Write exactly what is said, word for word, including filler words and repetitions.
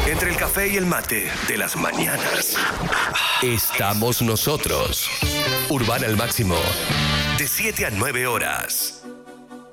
Entre el café y el mate de las mañanas, estamos nosotros. Urbana al máximo, de siete a nueve horas.